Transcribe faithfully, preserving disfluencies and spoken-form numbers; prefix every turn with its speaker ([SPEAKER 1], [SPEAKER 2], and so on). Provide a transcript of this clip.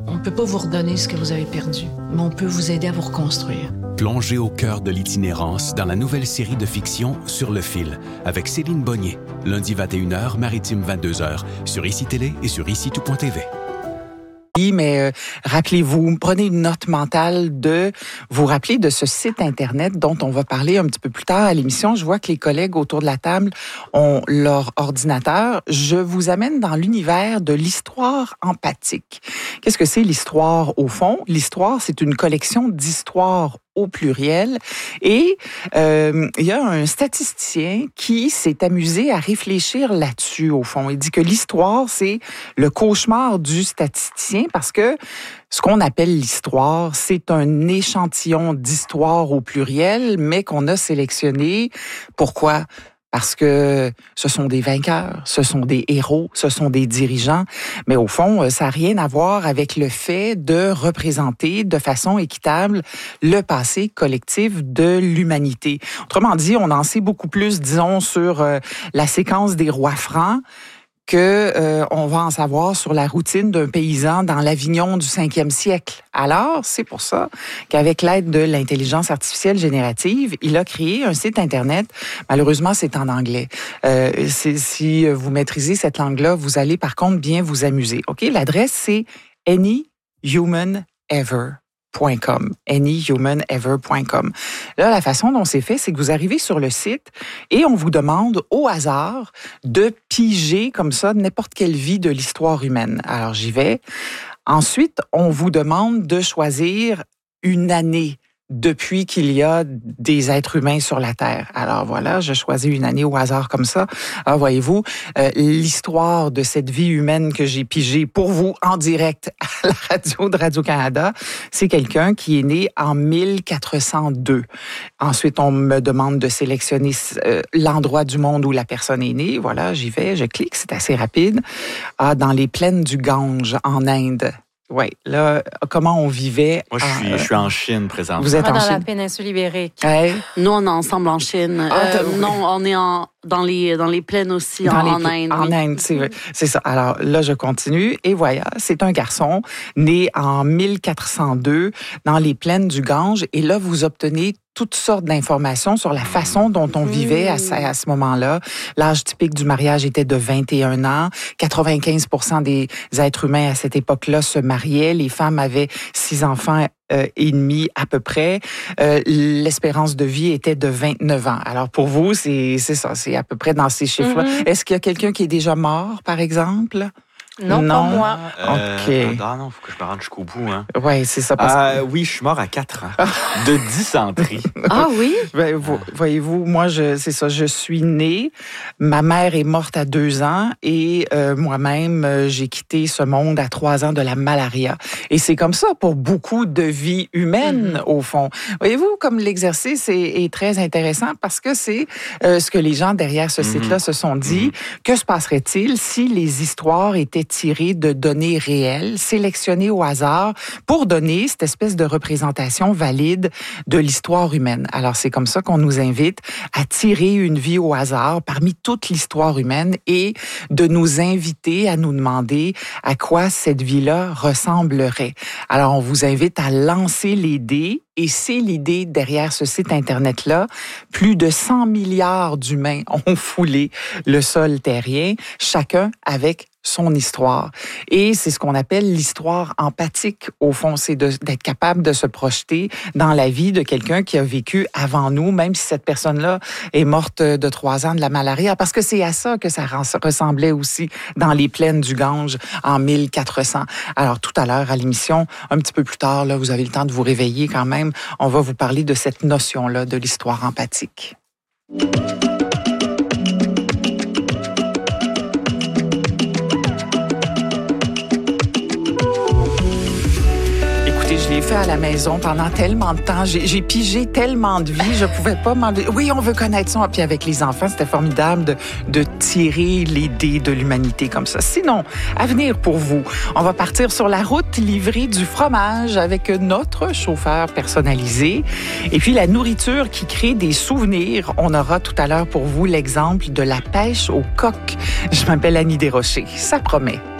[SPEAKER 1] On ne peut pas vous redonner ce que vous avez perdu, mais on peut vous aider à vous reconstruire.
[SPEAKER 2] Plongez au cœur de l'itinérance dans la nouvelle série de fiction Sur le fil avec Céline Bonnier. Lundi vingt et une heures, Maritime vingt-deux heures, sur I C I Télé et sur ici tout point t v.
[SPEAKER 3] Oui, mais euh, rappelez-vous, prenez une note mentale de vous rappeler de ce site Internet dont on va parler un petit peu plus tard à l'émission. Je vois que les collègues autour de la table ont leur ordinateur. Je vous amène dans l'univers de l'histoire empathique. Qu'est-ce que c'est l'histoire au fond? L'histoire, c'est une collection d'histoires au pluriel. Et euh, il y a un statisticien qui s'est amusé à réfléchir là-dessus, au fond. Il dit que l'histoire, c'est le cauchemar du statisticien parce que ce qu'on appelle l'histoire, c'est un échantillon d'histoires au pluriel, mais qu'on a sélectionné. Pourquoi? Parce que ce sont des vainqueurs, ce sont des héros, ce sont des dirigeants. Mais au fond, ça n'a rien à voir avec le fait de représenter de façon équitable le passé collectif de l'humanité. Autrement dit, on en sait beaucoup plus, disons, sur euh, la séquence des rois francs que euh, on va en savoir sur la routine d'un paysan dans l'Avignon du cinquième siècle. Alors, c'est pour ça qu'avec l'aide de l'intelligence artificielle générative, il a créé un site Internet. Malheureusement, c'est en anglais. Euh, c'est, si vous maîtrisez cette langue-là, vous allez par contre bien vous amuser. Ok, l'adresse c'est any human ever. .com, any human ever point com. Là, la façon dont c'est fait, c'est que vous arrivez sur le site et on vous demande au hasard de piger comme ça n'importe quelle vie de l'histoire humaine. Alors, j'y vais. Ensuite, on vous demande de choisir une année depuis qu'il y a des êtres humains sur la Terre. Alors voilà, je choisis une année au hasard comme ça. Alors voyez-vous, euh, l'histoire de cette vie humaine que j'ai pigée pour vous en direct à la radio de Radio-Canada, c'est quelqu'un qui est né en mille quatre cent deux. Ensuite, on me demande de sélectionner euh, l'endroit du monde où la personne est née. Voilà, j'y vais, je clique, c'est assez rapide. Ah, dans les plaines du Gange, en Inde. Oui, là, comment on vivait...
[SPEAKER 4] Moi, je suis,
[SPEAKER 3] en,
[SPEAKER 4] je suis en Chine présentement.
[SPEAKER 3] Vous êtes
[SPEAKER 5] Moi,
[SPEAKER 3] en
[SPEAKER 5] dans
[SPEAKER 3] Chine?
[SPEAKER 5] la péninsule ibérique.
[SPEAKER 3] Hey.
[SPEAKER 5] Nous, on est ensemble en Chine.
[SPEAKER 3] Ah,
[SPEAKER 5] euh,
[SPEAKER 3] oui.
[SPEAKER 5] non, on est en, dans, les, dans les plaines aussi,
[SPEAKER 3] Dans
[SPEAKER 5] en,
[SPEAKER 3] les
[SPEAKER 5] en
[SPEAKER 3] pla-
[SPEAKER 5] Inde.
[SPEAKER 3] En
[SPEAKER 5] oui.
[SPEAKER 3] Inde, c'est vrai. C'est ça. Alors là, je continue. Et voilà, c'est un garçon né en mille quatre cent deux dans les plaines du Gange. Et là, vous obtenez toutes sortes d'informations sur la façon dont on vivait à ce, à ce moment-là. L'âge typique du mariage était de vingt et un ans. quatre-vingt-quinze pour cent des êtres humains à cette époque-là se mariaient. Les femmes avaient six enfants euh, et demi à peu près. Euh, l'espérance de vie était de vingt-neuf ans. Alors pour vous, c'est, c'est ça, c'est à peu près dans ces chiffres-là.
[SPEAKER 5] Mm-hmm.
[SPEAKER 3] Est-ce qu'il y a quelqu'un qui est déjà mort, par exemple?
[SPEAKER 5] Non,
[SPEAKER 3] Non.
[SPEAKER 5] pas moi.
[SPEAKER 4] Euh,
[SPEAKER 3] OK.
[SPEAKER 4] Ah non, faut que je me rende jusqu'au bout. Hein.
[SPEAKER 3] Oui, c'est ça. Parce
[SPEAKER 4] Euh, oui, je suis mort à quatre ans de dysenterie.
[SPEAKER 5] Ah oui?
[SPEAKER 3] Ben, vous, voyez-vous, moi, je, c'est ça, je suis née, ma mère est morte à deux ans et euh, moi-même, euh, j'ai quitté ce monde à trois ans de la malaria. Et c'est comme ça pour beaucoup de vies humaines, mm-hmm. au fond. Voyez-vous, comme l'exercice est, est très intéressant parce que c'est euh, ce que les gens derrière ce mm-hmm. site-là se sont dit. Mm-hmm. Que se passerait-il si les histoires étaient tirées de données réelles, sélectionnées au hasard pour donner cette espèce de représentation valide de l'histoire humaine? Alors, c'est comme ça qu'on nous invite à tirer une vie au hasard parmi toute l'histoire humaine et de nous inviter à nous demander à quoi cette vie-là ressemblerait. Alors, on vous invite à lancer les dés. Et c'est l'idée derrière ce site Internet-là. Plus de cent milliards d'humains ont foulé le sol terrien, chacun avec son histoire. Et c'est ce qu'on appelle l'histoire empathique. Au fond, c'est de, d'être capable de se projeter dans la vie de quelqu'un qui a vécu avant nous, même si cette personne-là est morte de trois ans de la malaria. Parce que c'est à ça que ça ressemblait aussi dans les plaines du Gange en mille quatre cents. Alors, tout à l'heure à l'émission, un petit peu plus tard, là, vous avez le temps de vous réveiller quand même. On va vous parler de cette notion-là de l'histoire empathique. Je l'ai fait à la maison pendant tellement de temps. J'ai, j'ai pigé tellement de vie, je pouvais pas m'en... Oui, on veut connaître ça. Puis avec les enfants, c'était formidable de, de tirer les dés de l'humanité comme ça. Sinon, à venir pour vous, on va partir sur la route livrer du fromage avec notre chauffeur personnalisé. Et puis la nourriture qui crée des souvenirs. On aura tout à l'heure pour vous l'exemple de la pêche au coq. Je m'appelle Annie Desrochers. Ça promet.